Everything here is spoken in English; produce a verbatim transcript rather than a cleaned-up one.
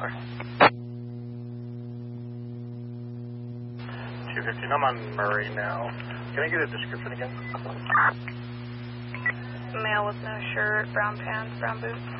sir. two fifteen, I'm on Murray now. Can I get a description again? Male with no shirt, brown pants, brown boots.